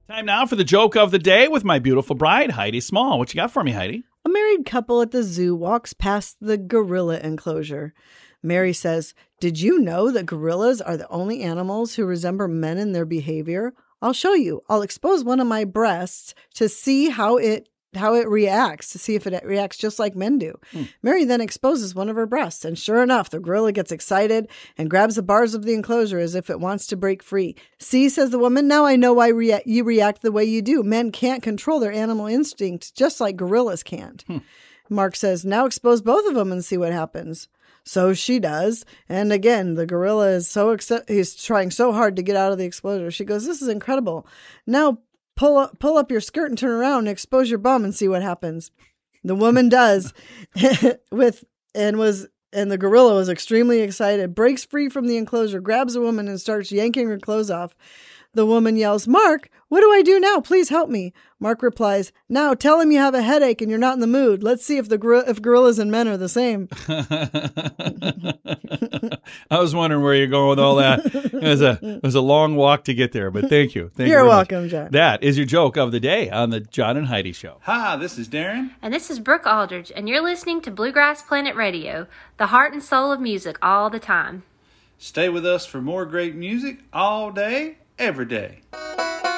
Time now for the joke of the day with my beautiful bride, Heidi Small. What you got for me, Heidi? A married couple at the zoo walks past the gorilla enclosure. Mary says, "Did you know that gorillas are the only animals who resemble men in their behavior? I'll show you. I'll expose one of my breasts to see how it reacts, to see if it reacts just like men do." Mary then exposes one of her breasts, and sure enough, the gorilla gets excited and grabs the bars of the enclosure as if it wants to break free. "See," says the woman, "now I know why you react the way you do. Men can't control their animal instincts just like gorillas can't." Mark says, "Now expose both of them and see what happens." So she does. And again, the gorilla is he's trying so hard to get out of the exploder. She goes, "This is incredible. Now pull up your skirt and turn around and expose your bum and see what happens." The woman does and the gorilla was extremely excited, breaks free from the enclosure, grabs the woman and starts yanking her clothes off. The woman yells, "Mark, what do I do now? Please help me." Mark replies, "Now tell him you have a headache and you're not in the mood. Let's see if gorillas and men are the same." I was wondering where you're going with all that. It was a long walk to get there, but thank you. You're welcome, John. That is your joke of the day on the John and Heidi Show. Hi, this is Darren. And this is Brooke Aldridge, and you're listening to Bluegrass Planet Radio, the heart and soul of music all the time. Stay with us for more great music all day, every day.